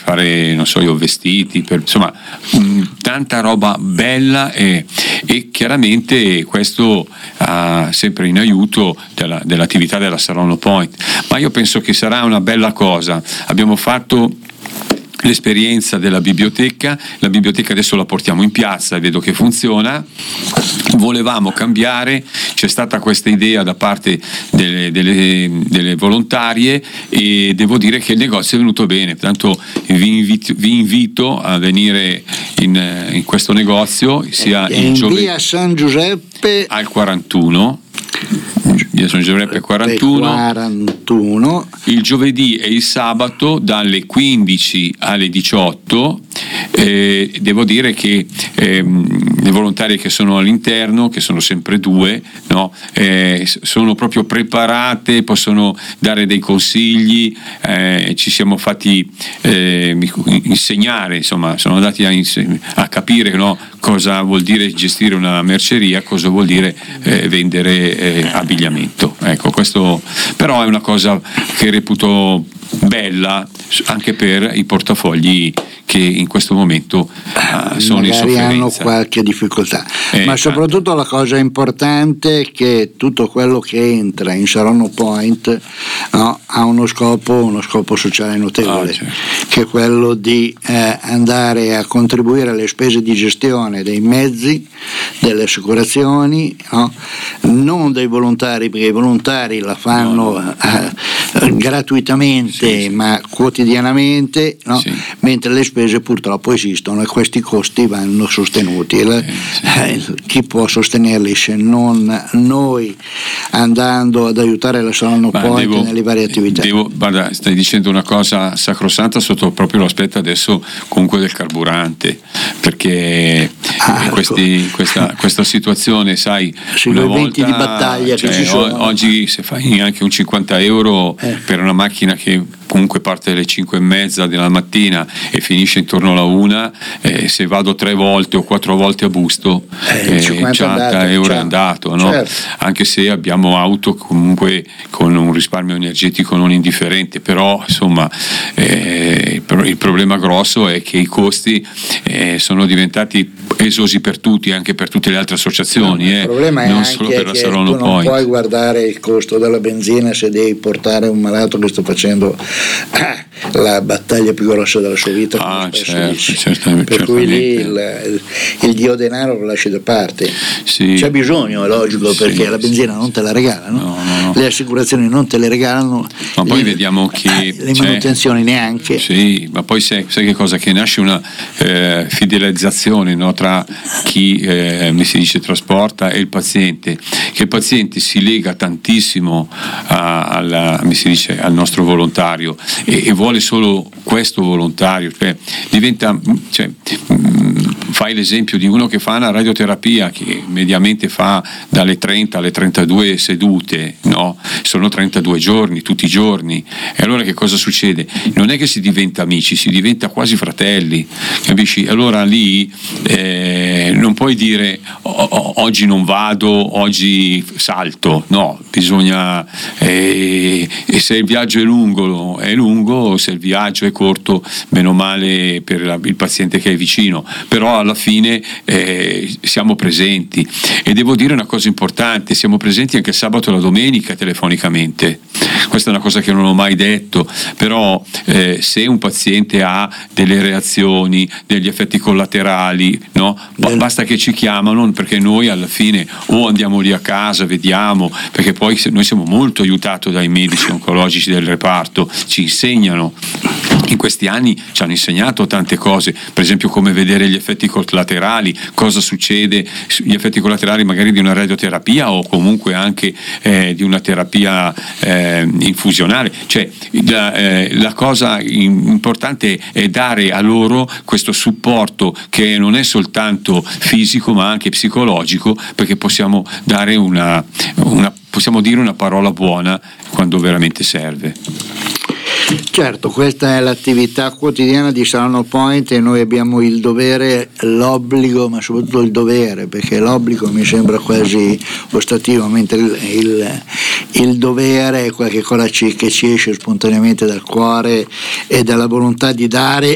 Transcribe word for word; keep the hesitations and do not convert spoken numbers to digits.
fare, non so io, vestiti, per, insomma mh, tanta roba bella e, e chiaramente questo uh, sempre in aiuto della, dell'attività della Saronno Point. Ma io penso che sarà una bella cosa. Abbiamo fatto l'esperienza della biblioteca, la biblioteca adesso la portiamo in piazza e vedo che funziona. Volevamo cambiare, c'è stata questa idea da parte delle, delle, delle volontarie e devo dire che il negozio è venuto bene, tanto vi invito, vi invito a venire in, in questo negozio sia in il giovedì via San Giuseppe al quarantuno, via San Giuseppe quarantuno, quarantuno, il giovedì e il sabato dalle quindici alle diciotto. Eh, devo dire che ehm, le volontarie che sono all'interno, che sono sempre due, no? eh, sono proprio preparate, possono dare dei consigli, eh, ci siamo fatti eh, insegnare, insomma sono andati a, inseg- a capire, no? Cosa vuol dire gestire una merceria, cosa vuol dire eh, vendere eh, abbigliamento. Ecco, questo però è una cosa che reputo bella anche per i portafogli che in questo momento uh, sono in sofferenza. Magari hanno qualche difficoltà, eh, ma soprattutto la cosa importante è che tutto quello che entra in Saronno Point, no, ha uno scopo, uno scopo sociale notevole, ah, certo. che è quello di eh, andare a contribuire alle spese di gestione dei mezzi, delle assicurazioni, no? Non dei volontari, perché i volontari la fanno no, no. Eh, gratuitamente, sì, sì. ma quotidianamente, no? Sì. Mentre le spese purtroppo esistono e questi costi vanno sostenuti. Eh, sì. eh, chi può sostenerli se non noi, andando ad aiutare la Saronno Point devo, nelle varie attività? Devo, guarda, stai dicendo una cosa sacrosanta sotto proprio l'aspetto adesso comunque del carburante, perché ah, questi, ecco. questa, questa situazione, sai, sì, una volta, di battaglia cioè, che ci sono. Oggi se fai anche un cinquanta euro eh. per una macchina che comunque parte alle cinque e mezza della mattina e finisce intorno alla una, eh, se vado tre volte o quattro volte a Busto eh, cinquanta euro è andato, no? Certo. Anche se abbiamo auto comunque con un risparmio energetico non indifferente, però insomma eh, il problema grosso è che i costi eh, sono diventati esosi per tutti, anche per tutte le altre associazioni, no, il eh, problema è non anche solo per la che Saronno tu non Point. puoi guardare il costo della benzina se devi portare un malato che sta facendo ah, la battaglia più grossa della sua vita, ah, certo, certo, per cui lì il, il, il dio denaro lo lasci da parte. Sì. C'è bisogno, è logico, sì, perché la benzina non te la regalano, no, no, no. le assicurazioni non te le regalano, ma poi le, vediamo che le manutenzioni neanche. Sì, ma poi sai, sai che cosa? Che nasce una eh, fidelizzazione, no, tra chi eh, mi si dice trasporta e il paziente, che il paziente si lega tantissimo a, alla, mi si dice, al nostro volontario e, e vuole solo questo volontario, cioè diventa, cioè, mh, fai l'esempio di uno che fa una radioterapia che mediamente fa dalle trenta alle trentadue sedute, no? Sono trentadue giorni, tutti i giorni, e allora che cosa succede? Non è che si diventa amici, si diventa quasi fratelli, capisci? Allora lì eh, non puoi dire o, o, oggi non vado, oggi salto, no, bisogna eh, e se il viaggio è lungo è lungo, se il viaggio è corto meno male per la, il paziente che è vicino, però alla fine eh, siamo presenti, e devo dire una cosa importante, siamo presenti anche il sabato e la domenica telefonicamente. Questa è una cosa che non ho mai detto, però eh, se un paziente ha delle reazioni, degli effetti collaterali, no? B- basta che ci chiamano, perché noi alla fine o andiamo lì a casa, vediamo, perché poi se, noi siamo molto aiutati dai medici oncologici del reparto, ci insegnano, in questi anni ci hanno insegnato tante cose, per esempio come vedere gli effetti collaterali, cosa succede, gli effetti collaterali magari di una radioterapia o comunque anche eh, di una terapia eh, infusionale, cioè la, eh, la cosa importante è dare a loro questo supporto che non è soltanto fisico ma anche psicologico, perché possiamo dare una, una possiamo dire una parola buona quando veramente serve. Certo, questa è l'attività quotidiana di Saronno Point e noi abbiamo il dovere, l'obbligo, ma soprattutto il dovere, perché l'obbligo mi sembra quasi ostativo, mentre il, il, il dovere è qualche cosa ci, che ci esce spontaneamente dal cuore e dalla volontà di dare